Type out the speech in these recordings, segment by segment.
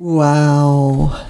Wow.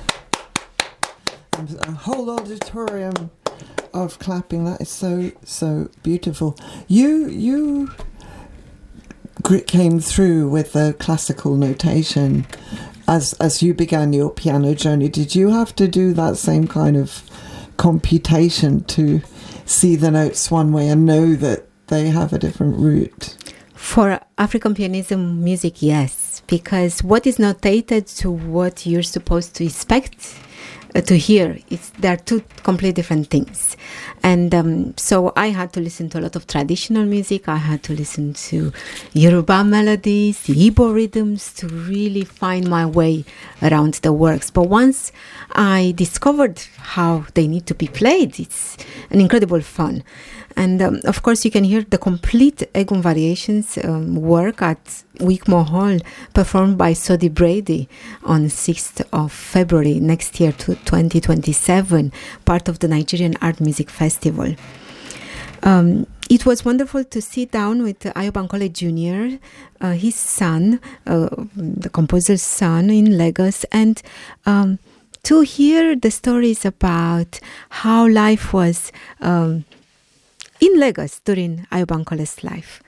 A whole auditorium of clapping. That is so beautiful. You came through with the classical notation as you began your piano journey. Did you have to do that same kind of computation to see the notes one way and know that they have a different root? For African pianism music, yes, because what is notated to what you're supposed to expect to hear, there are two completely different things. And so I had to listen to a lot of traditional music. I had to listen to Yoruba melodies, Igbo rhythms to really find my way around the works. But once I discovered how they need to be played, it's an incredible fun. And of course, you can hear the complete Egun Variations work at Wigmore Hall, performed by Sodi Brady on 6th of February next year, 2027, part of the Nigerian Art Music Festival. It was wonderful to sit down with Ayo Bankole Jr., his son, the composer's son in Lagos, and to hear the stories about how life was in Lagos during Ayo Bankole's life.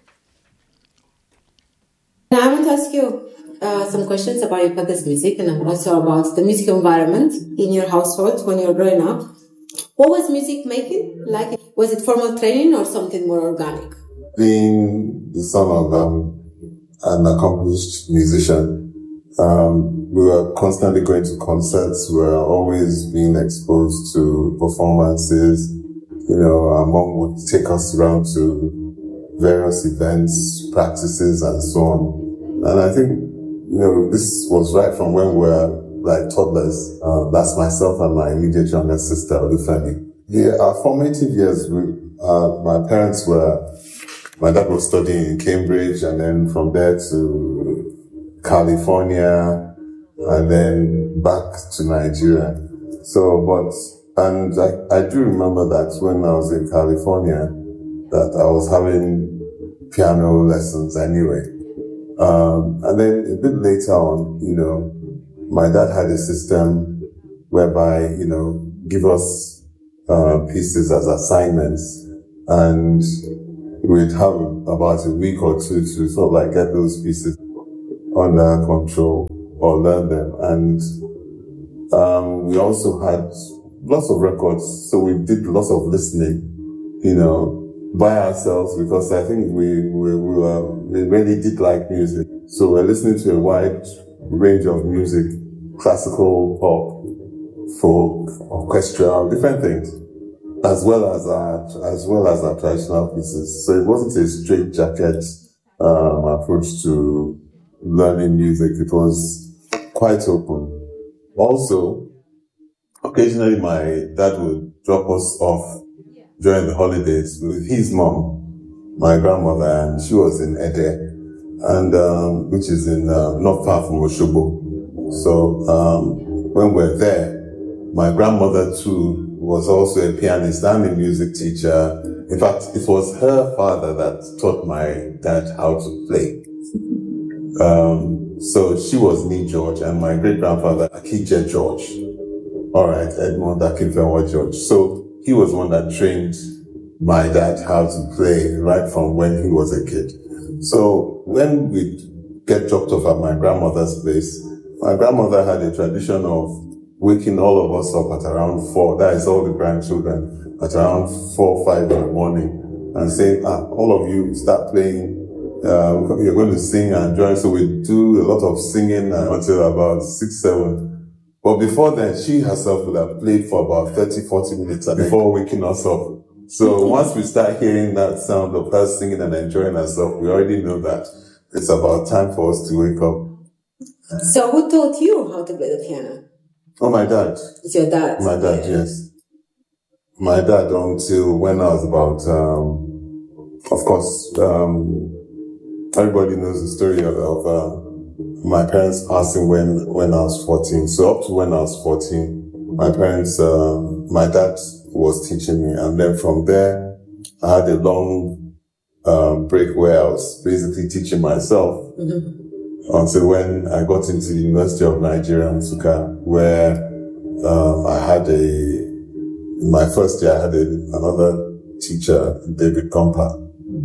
Now I want to ask you some questions about your father's music and also about the music environment in your household when you were growing up. What was music making like? Was it formal training or something more organic? Being the son of an accomplished musician, we were constantly going to concerts. We were always being exposed to performances. Our mom would take us around to various events, practices, and so on. And I think, this was right from when we were like toddlers. That's myself and my immediate younger sister, Olufemi. Yeah, our formative years, my dad was studying in Cambridge, and then from there to California, and then back to Nigeria. And I do remember that when I was in California, that I was having piano lessons anyway. And then a bit later on, my dad had a system whereby, give us pieces as assignments, and we'd have about a week or two to sort of like get those pieces under control or learn them. And we also had lots of records, so we did lots of listening, by ourselves, because I think we really did like music. So we're listening to a wide range of music, classical, pop, folk, orchestral, different things, as well as our traditional pieces. So it wasn't a straitjacket approach to learning music. It was quite open. Also, occasionally my dad would drop us off during the holidays with his mom, my grandmother, and she was in Ede, and which is in not far from Oshobo. So when we're there, my grandmother too was also a pianist and a music teacher. In fact, it was her father that taught my dad how to play. So she was Ni George, and my great-grandfather, Akije George. All right, Edmond Akinfenwa George. So he was one that trained my dad how to play right from when he was a kid. So when we get dropped off at my grandmother's place, my grandmother had a tradition of waking all of us up at around 4, that is all the grandchildren, at around 4 or 5 in the morning, and saying, all of you start playing, you're going to sing and join. So we do a lot of singing until about 6, 7. But before then, she herself would have played for about 30, 40 minutes before waking us up. So once we start hearing that sound of her singing and enjoying herself, we already know that it's about time for us to wake up. So who taught you how to play the piano? Oh, my dad. It's your dad? My dad, yes. My dad until when I was about, of course, everybody knows the story of my parents passing when I was 14. So up to when I was 14, my parents, my dad was teaching me. And then from there, I had a long break where I was basically teaching myself. Mm-hmm. until when I got into the University of Nigeria, Nsukka, where I had in my first year, I had another teacher, David Kompa.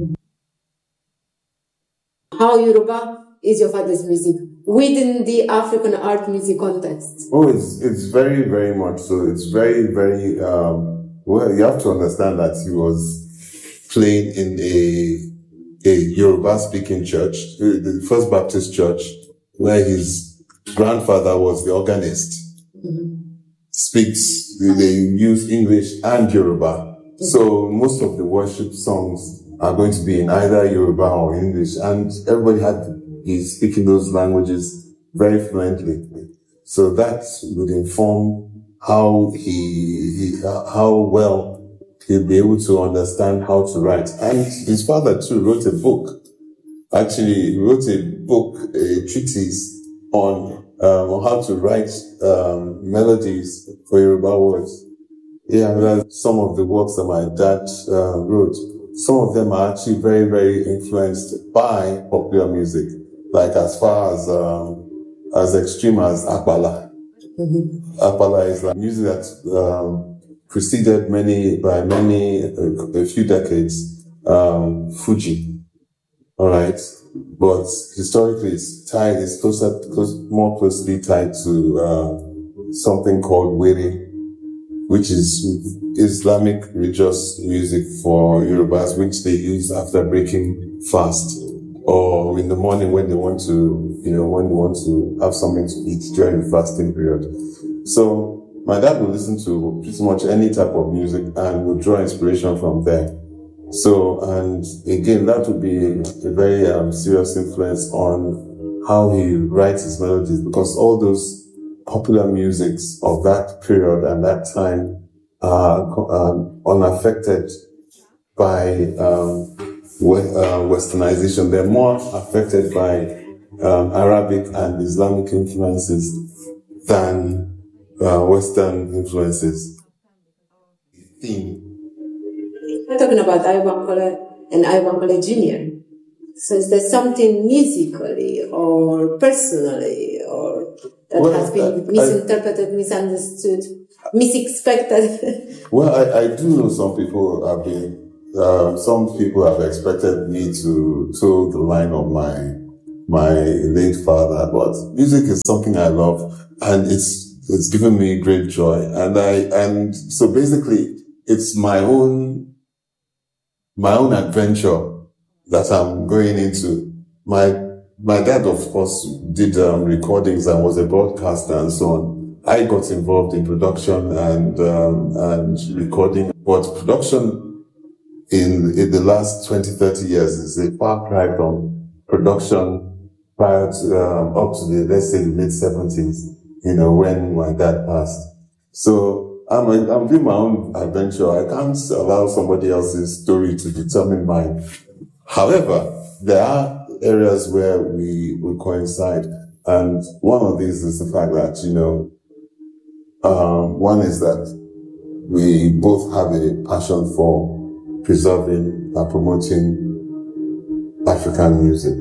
How Yoruba is your father's music within the African art music context? Oh, it's very, very much so. It's very, very, well, you have to understand that he was playing in a Yoruba-speaking church, the First Baptist Church, where his grandfather was the organist. Speaks, they use English and Yoruba. So most of the worship songs are going to be in either Yoruba or English, and everybody he's speaking those languages very fluently. So that would inform how how well he'll be able to understand how to write. And his father too wrote a book. Actually, he wrote a treatise on how to write melodies for Yoruba words. Yeah, some of the works that my dad wrote, some of them are actually very, very influenced by popular music, like as far as extreme as Apala. Apala is like music that preceded a few decades, Fuji. All right, but historically it's more closely tied to something called Were, which is Islamic religious music for Yorubas, which they use after breaking fast or in the morning when they want to have something to eat during the fasting period. So my dad would listen to pretty much any type of music and would draw inspiration from there. So, and again, that would be a very serious influence on how he writes his melodies, because all those popular musics of that period and that time are unaffected by westernization. They're more affected by Arabic and Islamic influences than Western influences. We're talking about Ayo Bankole and Ayo Bankole Jr. So is there something musically or personally or that has been misinterpreted, misunderstood, misexpected? Well, I do know some people have expected me to toe the line of my late father, but music is something I love, and it's given me great joy, and so basically it's my own adventure that I'm going into. My dad, of course, did recordings and was a broadcaster and so on. I got involved in production and recording, but production in the last 20-30 years is a far cry from production prior to up to the, let's say, the mid-70s, when my dad passed. So I'm doing my own adventure. I can't allow somebody else's story to determine mine. However, there are areas where we coincide, and one of these is the fact that, one is that we both have a passion for preserving and promoting African music,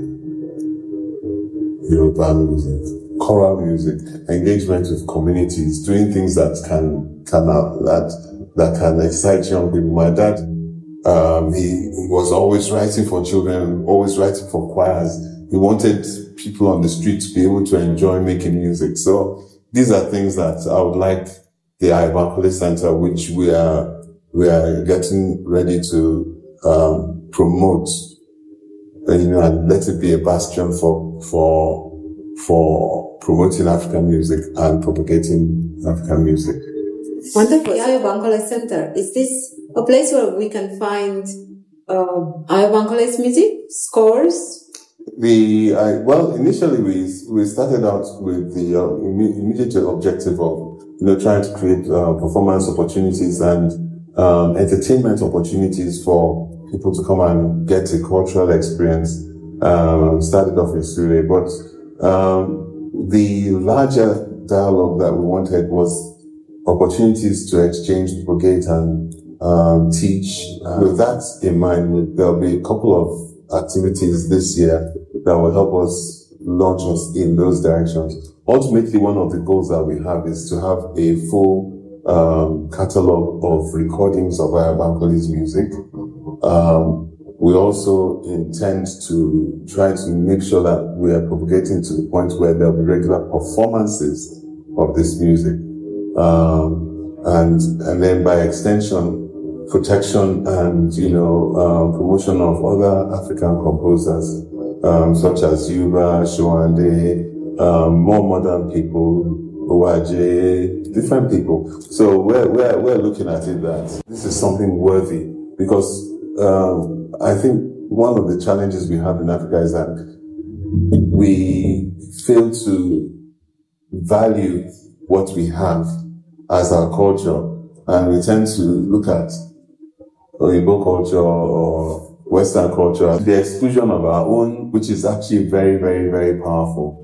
Yoruba music, choral music, engagement with communities, doing things that can excite young people. My dad, he was always writing for children, always writing for choirs. He wanted people on the street to be able to enjoy making music. So these are things that I would like the Ayo Bankole Center, which we are getting ready to promote, and let it be a bastion for promoting African music and propagating African music. Wonderful. The Ayo Bankole Center, is this a place where we can find Ayo Bankole's music, scores? Well, initially we started out with the immediate objective of trying to create performance opportunities and entertainment opportunities for people to come and get a cultural experience. Started off in Surrey, but the larger dialogue that we wanted was opportunities to exchange, propagate, and teach. With that in mind, there'll be a couple of activities this year that will help us launch us in those directions. Ultimately, one of the goals that we have is to have a full catalog of recordings of Ayabankole's music. We also intend to try to make sure that we are propagating to the point where there'll be regular performances of this music. And then by extension, protection and, promotion of other African composers, such as Yuba, Showande, more modern people, Owaje, different people. So we're looking at it that this is something worthy, because I think one of the challenges we have in Africa is that we fail to value what we have as our culture, and we tend to look at Igbo culture or Western culture, the exclusion of our own, which is actually very, very, very powerful.